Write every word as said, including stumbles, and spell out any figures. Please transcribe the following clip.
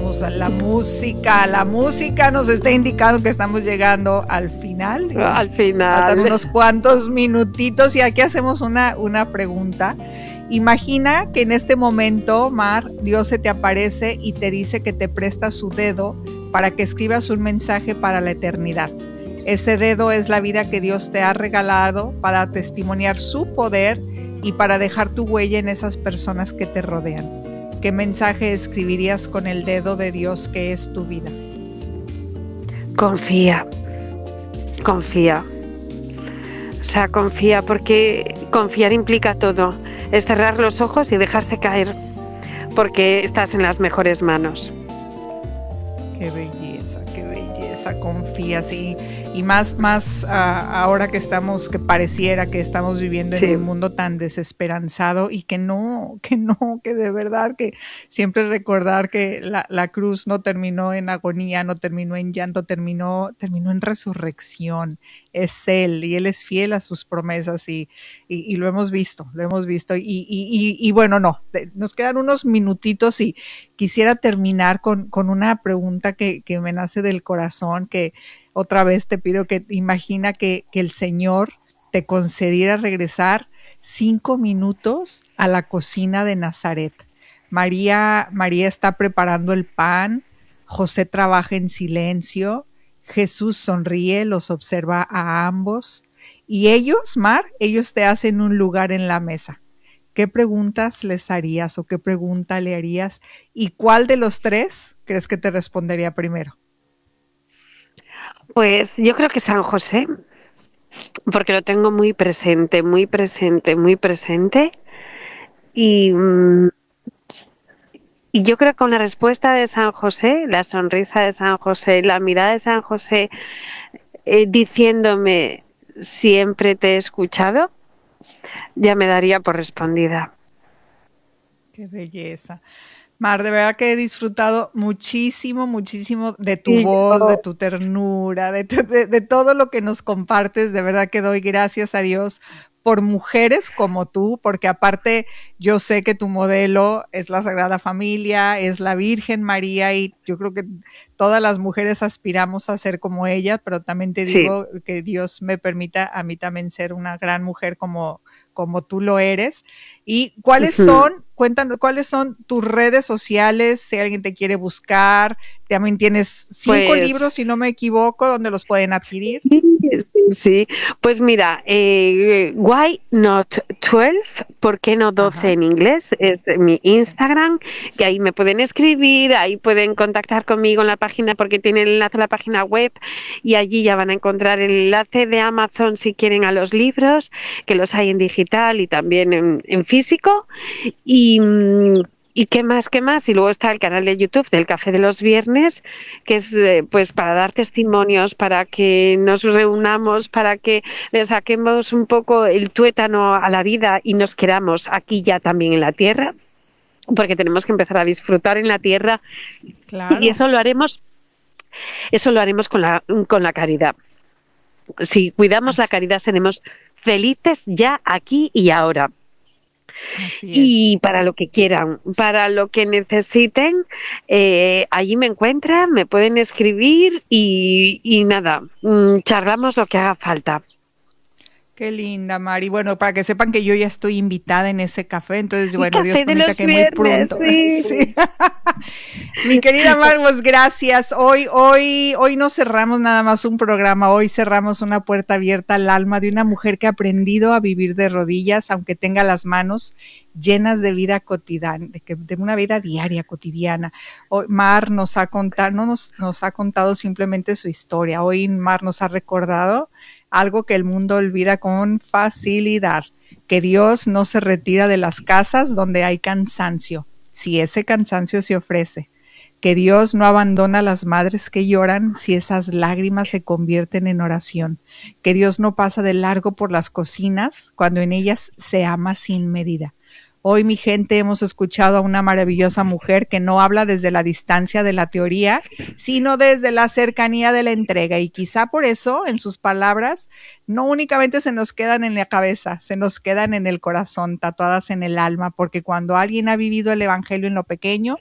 tenemos la música, la música nos está indicando que estamos llegando al final. Al final. Faltan unos cuantos minutitos y aquí hacemos una, una pregunta. Imagina que en este momento, Mar, Dios se te aparece y te dice que te presta su dedo para que escribas un mensaje para la eternidad. Ese dedo es la vida que Dios te ha regalado para testimoniar su poder y para dejar tu huella en esas personas que te rodean. ¿Qué mensaje escribirías con el dedo de Dios que es tu vida? Confía, confía. O sea, confía, porque confiar implica todo. Es cerrar los ojos y dejarse caer, porque estás en las mejores manos. Qué belleza, qué belleza, confía, sí. Y más, más uh, ahora que estamos, que pareciera que estamos viviendo sí. en un mundo tan desesperanzado y que no, que no, que de verdad que siempre recordar que la, la cruz no terminó en agonía, no terminó en llanto, terminó, terminó en resurrección. Es Él y Él es fiel a sus promesas y, y, y lo hemos visto, lo hemos visto. Y, y, y, y bueno, no, nos quedan unos minutitos y quisiera terminar con, con una pregunta que, que me nace del corazón, que otra vez te pido que imagina que, que el Señor te concediera regresar cinco minutos a la cocina de Nazaret. María, María está preparando el pan, José trabaja en silencio, Jesús sonríe, los observa a ambos y ellos, Mar, ellos te hacen un lugar en la mesa. ¿Qué preguntas les harías o qué pregunta le harías? ¿Y cuál de los tres crees que te respondería primero? Pues yo creo que San José, porque lo tengo muy presente, muy presente, muy presente. Y, y yo creo que con la respuesta de San José, la sonrisa de San José, la mirada de San José, eh, diciéndome siempre te he escuchado, ya me daría por respondida. Qué belleza. Mar, de verdad que he disfrutado muchísimo, muchísimo de tu sí, voz, yo... de tu ternura, de, de, de todo lo que nos compartes. De verdad que doy gracias a Dios por mujeres como tú, porque aparte yo sé que tu modelo es la Sagrada Familia, es la Virgen María y yo creo que todas las mujeres aspiramos a ser como ella, pero también te sí. digo que Dios me permita a mí también ser una gran mujer como como tú lo eres. ¿Y cuáles uh-huh. son, cuéntanos, cuáles son tus redes sociales, si alguien te quiere buscar? También tienes cinco pues, libros, si no me equivoco, ¿dónde los pueden adquirir? Sí, sí. Pues mira, eh, Why Not twelve, ¿por qué no doce Ajá. en inglés? Es mi Instagram, que ahí me pueden escribir, ahí pueden contactar conmigo en la página porque tiene el enlace a la página web y allí ya van a encontrar el enlace de Amazon si quieren a los libros, que los hay en digital y también en, en físico. Y... ¿Y qué más, qué más? Y luego está el canal de YouTube del Café de los Viernes, que es eh, pues para dar testimonios, para que nos reunamos, para que le saquemos un poco el tuétano a la vida y nos queramos aquí ya también en la tierra, porque tenemos que empezar a disfrutar en la tierra. Claro. Y eso lo haremos, eso lo haremos con la, con la caridad. Si cuidamos Así. la caridad, seremos felices ya aquí y ahora. Así y es. Para lo que quieran, para lo que necesiten, eh, allí me encuentran, me pueden escribir y, y nada, mmm, charlamos lo que haga falta. Qué linda, Mari. Bueno, para que sepan que yo ya estoy invitada en ese café, entonces, bueno, Dios permita de que viernes, muy pronto. Sí. Sí. Mi querida Mar, pues gracias. Hoy, hoy, hoy no cerramos nada más un programa, hoy cerramos una puerta abierta al alma de una mujer que ha aprendido a vivir de rodillas, aunque tenga las manos llenas de vida cotidiana, de, de una vida diaria, cotidiana. Hoy Mar nos ha contado, no nos, nos ha contado simplemente su historia. Hoy Mar nos ha recordado algo que el mundo olvida con facilidad, que Dios no se retira de las casas donde hay cansancio, si ese cansancio se ofrece, que Dios no abandona a las madres que lloran si esas lágrimas se convierten en oración, que Dios no pasa de largo por las cocinas cuando en ellas se ama sin medida. Hoy, mi gente, hemos escuchado a una maravillosa mujer que no habla desde la distancia de la teoría, sino desde la cercanía de la entrega. Y quizá por eso, en sus palabras, no únicamente se nos quedan en la cabeza, se nos quedan en el corazón, tatuadas en el alma, porque cuando alguien ha vivido el evangelio en lo pequeño,